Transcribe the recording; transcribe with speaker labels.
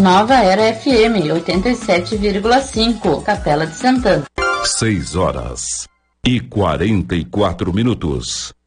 Speaker 1: Nova Era FM 87,5, Capela de Santana.
Speaker 2: 6 horas e 44 minutos.